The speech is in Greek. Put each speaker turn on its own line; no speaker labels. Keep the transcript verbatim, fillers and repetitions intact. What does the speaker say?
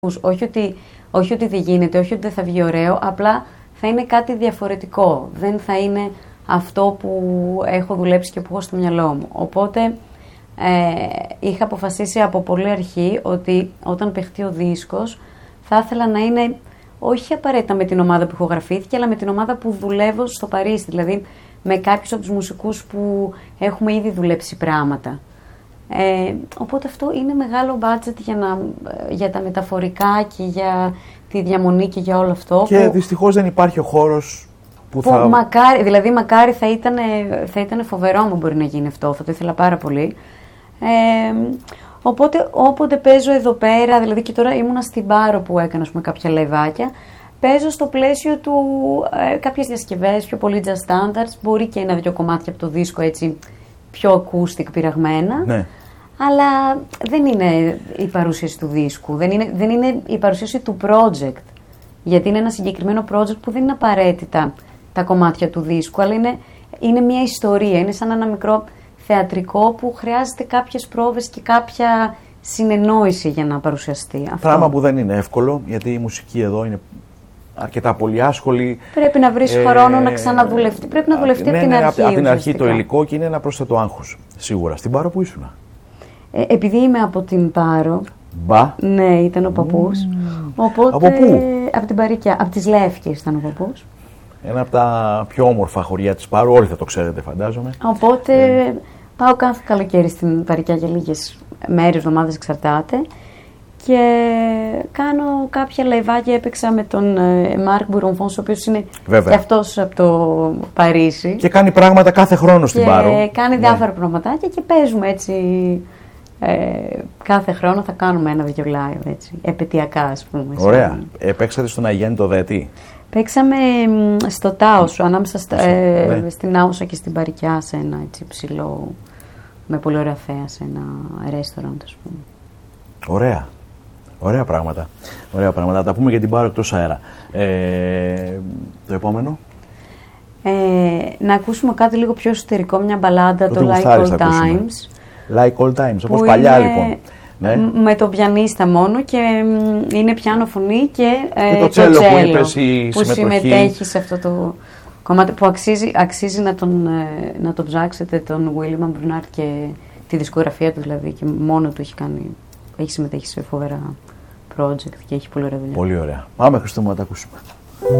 Όχι ότι, όχι ότι δεν γίνεται, όχι ότι δεν θα βγει ωραίο, απλά θα είναι κάτι διαφορετικό. Δεν θα είναι αυτό που έχω δουλέψει και που έχω στο μυαλό μου. Οπότε ε, είχα αποφασίσει από πολύ αρχή ότι όταν παιχτεί ο δίσκος θα ήθελα να είναι όχι απαραίτητα με την ομάδα που ηχογραφήθηκε, αλλά με την ομάδα που δουλεύω στο Παρίσι. Δηλαδή με κάποιους από τους μουσικούς που έχουμε ήδη δουλέψει πράγματα. Ε, οπότε αυτό είναι μεγάλο budget για, να, για τα μεταφορικά και για τη διαμονή και για όλο αυτό.
Και
που,
δυστυχώς δεν υπάρχει ο χώρος που,
που
θα...
Μακάρι, δηλαδή μακάρι θα ήταν, θα ήταν φοβερό μου μπορεί να γίνει αυτό, θα το ήθελα πάρα πολύ. Ε, οπότε όποτε παίζω εδώ πέρα, δηλαδή και τώρα ήμουνα στην Πάρο που έκανα πούμε, κάποια λαϊβάκια, παίζω στο πλαίσιο του ε, κάποιες διασκευές, πιο πολύ jazz standards, μπορεί και ένα-δυο κομμάτια από το δίσκο έτσι πιο acoustic πειραγμένα.
Ναι.
Αλλά δεν είναι η παρουσίαση του δίσκου, δεν είναι, δεν είναι η παρουσίαση του project. Γιατί είναι ένα συγκεκριμένο project που δεν είναι απαραίτητα τα κομμάτια του δίσκου, αλλά είναι, είναι μια ιστορία, είναι σαν ένα μικρό θεατρικό που χρειάζεται κάποιες πρόβες και κάποια συνεννόηση για να παρουσιαστεί. Αυτό.
Πράγμα που δεν είναι εύκολο, γιατί η μουσική εδώ είναι αρκετά πολύ άσχολη.
Πρέπει να βρεις ε, χρόνο να ξαναδουλευτεί, πρέπει να δουλευτεί
ναι,
από την
ναι,
αρχή.
Από την αρχή το υλικό και είναι ένα πρόσθετο άγχος, σίγουρα. Στην Πάρο που ήσουνα.
Ε, επειδή είμαι από την Πάρο.
Μπα.
Ναι, ήταν ο παππούς. Mm. Οπότε,
από πού?
Από την Παρικιά. Από τις Λεύκες ήταν ο παππούς.
Ένα από τα πιο όμορφα χωριά της Πάρου, όλοι θα το ξέρετε φαντάζομαι.
Οπότε ε. πάω κάθε καλοκαίρι στην Παρικιά για λίγες μέρες, εβδομάδες εξαρτάται. Και κάνω κάποια λαϊβάκια, έπαιξα με τον Μάρκ Μπουρομφόνς, ο οποίος είναι και αυτός από το Παρίσι.
Και κάνει πράγματα κάθε χρόνο στην Πάρο.
Και κάνει διάφορα ναι. πραγματάκια και παίζουμε έτσι. Ε, κάθε χρόνο θα κάνουμε ένα-δυο live έτσι, επαιτειακά ας πούμε.
Ωραία. Ε, παίξατε στον Αγιάννη το Δέτη.
Παίξαμε στο Τάοσο, ανάμεσα στα, ε,
ναι.
στην Άουσα και στην Παρικιά, σε ένα έτσι ψηλό, με πολύ ωραία θέα, σε ένα restaurant ας πούμε.
Ωραία. Ωραία πράγματα. Ωραία πράγματα. Θα τα πούμε για την Πάρο εκτός αέρα. Ε, το επόμενο.
Ε, να ακούσουμε κάτι λίγο πιο εσωτερικό, μια μπαλάντα, το, το Like All Times.
Like All Times, όπως παλιά είναι, λοιπόν. Ναι.
Με τον πιανίστα μόνο και είναι πιάνο φωνή και,
και το,
το
τσέλο,
τσέλο
που, είπες, η
που συμμετέχει σε αυτό το κομμάτι που αξίζει, αξίζει να, τον, να τον ψάξετε τον William Brunard και τη δισκογραφία του δηλαδή και μόνο του έχει, κάνει, έχει συμμετέχει σε φοβερά project και έχει πολύ ωραία δουλειά.
Πολύ ωραία. Πάμε Χριστό μου να τα ακούσουμε.